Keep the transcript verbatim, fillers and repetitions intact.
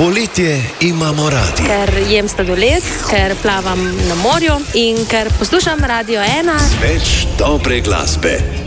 Poletje imamo radi. Ker jem sladoled, ker plavam na morju in ker poslušam Radio ena. Več dobre glasbe.